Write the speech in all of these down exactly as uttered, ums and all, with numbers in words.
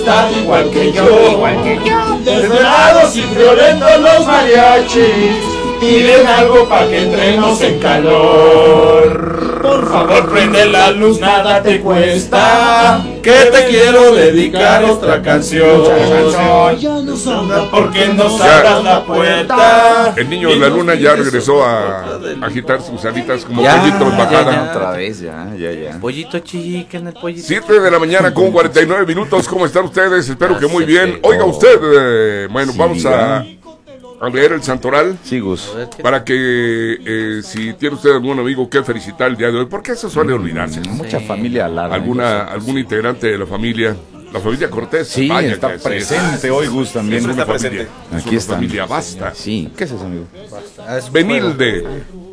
Están igual que yo, igual que yo. Desvelados y violentos los mariachis piden algo pa' que entremos en calor. Por favor prende la luz, nada te cuesta, que te quiero dedicar otra canción. Ya nos anda porque nos abras la puerta. El niño de la luna ya regresó a agitar sus alitas como ya, pollito en bajada. Ya, otra vez, ya, ya, ya. Pollito chicken, el pollito. siete de la mañana con cuarenta y nueve minutos. ¿Cómo están ustedes? Espero que muy bien. Oiga usted, eh, bueno, sí, vamos a... a leer el santoral, sí, Gus, para que eh, si tiene usted algún amigo que felicitar el día de hoy, porque eso suele olvidarse, ¿no? Mucha sí. familia larga. Alguna, algún integrante de la familia, la familia Cortés. Sí, vaya, está presente es, hoy, Gus, también. Es una está familia, presente. es Aquí una está. familia vasta. Sí, ¿qué es eso, amigo? Benilde,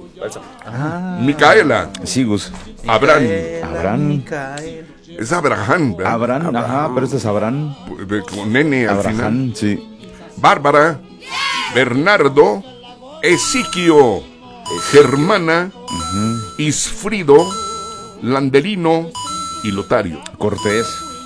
ah, Micaela, sí, Gus. Abraham, Abraham. es Abraham, ¿verdad? Abraham, ajá, pero este es Abraham. De, con nene al Abraham, final. sí. Bárbara, Bernardo, Ezequiel, Germana, uh-huh. Isfrido, Landelino y Lotario. Cortés.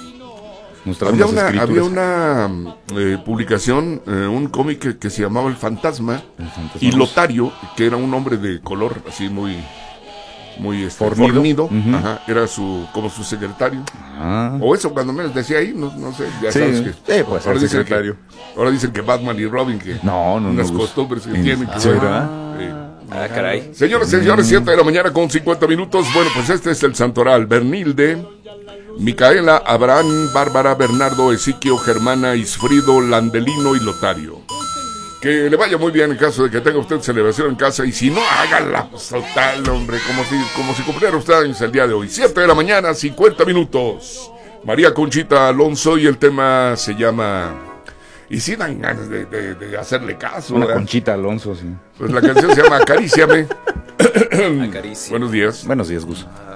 Había una, había una eh, publicación, eh, un cómic que, que se llamaba El Fantasma, El Fantasma y Lotario, que era un hombre de color así muy... muy este, fornido, fornido uh-huh. Ajá, era su como su secretario, ah. o eso cuando menos decía ahí, no, no sé, ya sí, sabes que sí, pues, ahora, dicen secretario. que ahora dicen que Batman y Robin, que no, no, unas no, costumbres que en, tienen que ah, ser, eh, ah, caray. Señores, señores, siete de la mañana con cincuenta minutos. Bueno, pues este es el santoral. Bernilde, Micaela, Abraham, Bárbara, Bernardo, Ezequiel, Germana, Isfrido, Landelino y Lotario. Que le vaya muy bien en caso de que tenga usted celebración en casa, y si no, hágala pues, total, hombre, como si, como si cumpliera usted años el día de hoy. siete de la mañana, cincuenta minutos. María Conchita Alonso, y el tema se llama... Y sí dan ganas de, de, de hacerle caso. Una ¿verdad? Conchita Alonso, sí. Pues la canción se llama Acaríciame. Buenos días. Buenos días, Gus.